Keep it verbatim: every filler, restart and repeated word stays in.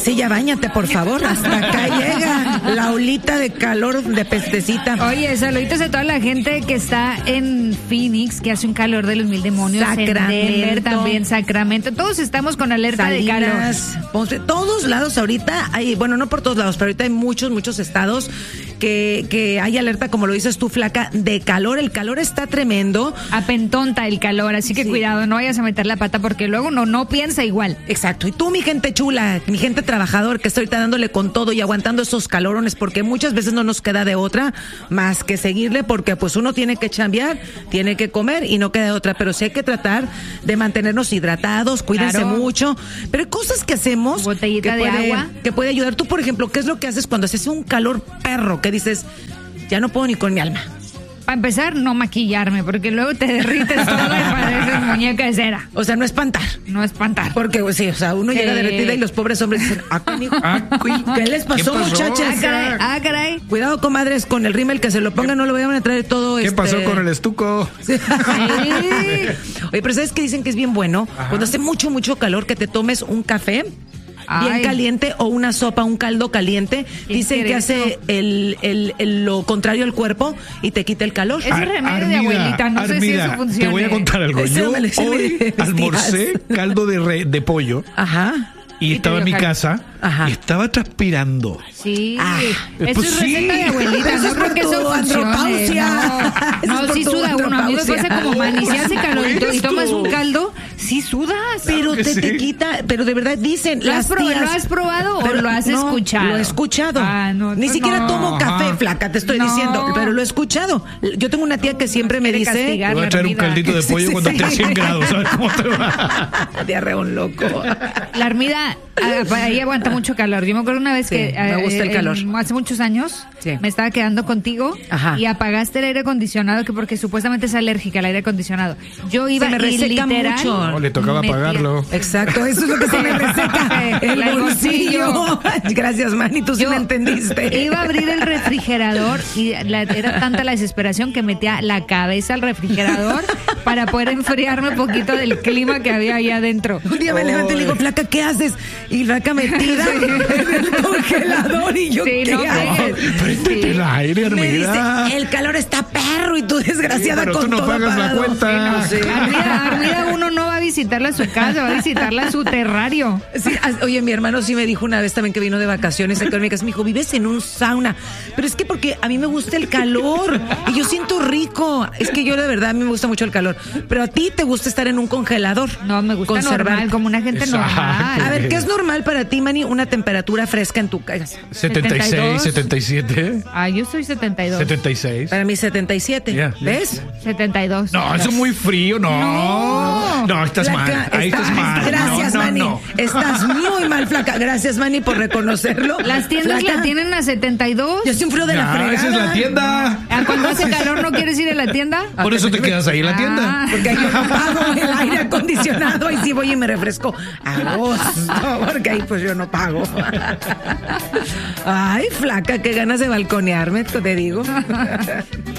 Sí, ya báñate, por favor. Hasta acá llega la olita de calor de pestecita. Oye, saluditos a toda la gente que está en Phoenix, que hace un calor de los mil demonios. Sacramento. En Denver también, Sacramento. Todos estamos con alerta Salinas, de calor. Ponce, todos lados ahorita hay, bueno, no por todos lados, pero ahorita hay muchos, muchos estados que, que hay alerta, como lo dices tú, Flaca, de calor. El calor está tremendo. Apentonta el calor, así que sí. Cuidado, no vayas a meter la pata porque luego no, no piensa igual. Exacto. Y tú, mi gente chula, mi gente trabajador, que está ahorita dándole con todo y aguantando esos calorones, porque muchas veces no nos queda de otra más que seguirle, porque pues uno tiene que chambear, tiene que comer y no queda de otra, pero sí hay que tratar de mantenernos hidratados, cuídense claro. mucho, pero hay cosas que hacemos botellita que de puede, agua que puede ayudar. Tú, por ejemplo, ¿qué es lo que haces cuando haces un calor perro que dices, ya no puedo ni con mi alma? Para empezar, no maquillarme, porque luego te derrites todo y pareces muñeca de cera. O sea, no espantar. No espantar. Porque, pues, sí, o sea, uno sí. llega derretida y los pobres hombres dicen, ah, conmigo. ¿Qué les pasó, ¿Qué pasó? muchachas? Ah, caray, ah, caray. Cuidado, comadres, con el rímel que se lo pongan, no lo vayan a traer todo. ¿Qué este... pasó con el estuco? Sí. Oye, pero ¿sabes qué dicen que es bien bueno? Ajá. Cuando hace mucho, mucho calor, que te tomes un café bien Ay. caliente o una sopa, un caldo caliente. Dicen que hace el, el, el, lo contrario al cuerpo y te quita el calor. Es Ar- remedio Armida, de abuelita, no Armida, sé si eso funciona. Te voy a contar algo. Yo hoy almorcé caldo de, re, de pollo. Ajá. Y, y estaba en mi casa Ajá. y estaba transpirando. Sí. Ah, eso pues es sí. receta de abuelita. No creo que eso funcione. No, no sí suda uno. A mí me pasa como Manny. Si hace calor y tomas un caldo, sí sudas. Pero claro te, sí. te quita, pero de verdad dicen. ¿Lo has, las probado, tías, ¿Lo has probado pero o lo has no, escuchado? Lo he escuchado. Ah, no, Ni siquiera no. tomo café, Ajá. Flaca, te estoy no. diciendo. Pero lo he escuchado. Yo tengo una tía que siempre me dice. Te voy a traer un caldito de pollo sí, cuando sí. esté a cien grados. ¿Sabes cómo te va? Diarreón loco. La Armida, ahí aguanta mucho calor. Yo me acuerdo una vez sí, que me gusta eh, el calor. Eh, hace muchos años sí. me estaba quedando contigo Ajá. y apagaste el aire acondicionado que porque supuestamente es alérgica al aire acondicionado. Yo iba se me reseca y literal, mucho. No, le tocaba metía. apagarlo. Exacto, eso es lo que se me reseca. El, el bolsillo. bolsillo. Gracias, Manny, tú sí Yo me entendiste. Iba a abrir el refrigerador y la, era tanta la desesperación que metía la cabeza al refrigerador para poder enfriarme un poquito del clima que había ahí adentro. Un día me levanté y le digo, Flaca, ¿qué haces? Y Flaca metida en el congelador y yo, sí, ¿qué no, hago? Préndete el aire, Me Armida. dice, el calor está perro y tú desgraciada sí, pero con tú no todo pagas apagado. la cuenta. Sí, no sé. Armida, Armida, uno no va a visitarla a su casa, va a visitarla a su terrario. Sí, oye, mi hermano sí me dijo una vez también que vino de vacaciones aquí en mi casa, me dijo, vives en un sauna, pero es que porque a mí me gusta el calor y yo siento rico, es que yo de verdad a mí me gusta mucho el calor, pero a ti te gusta estar en un congelador. No, me gusta conservar. normal, como una gente Exacto. normal. A ver, ¿qué es normal para ti, Manny, una temperatura fresca en tu casa? setenta y seis, setenta y siete. Ah, yo soy setenta y dos. setenta y seis. Para mí setenta y siete, yeah, ¿ves? setenta y dos. No, eso es muy frío, no. No, no estás Flaca, mal. Ahí está, estás mal. Gracias, no, no, Manny. no. Estás muy mal, Flaca. Gracias, Manny, por reconocerlo. Las tiendas Flaca, la tienen a setenta y dos. Yo soy un frío de Ya, la fregada. esa es la tienda. Ah, cuando hace calor, ¿no quieres ir a la tienda? Por eso te quedas ahí en la tienda. Ah. Porque ahí yo no pago el aire acondicionado y sí voy y me refresco a gusto, porque ahí pues yo no pago. Ay, Flaca, qué ganas de balconearme, te digo.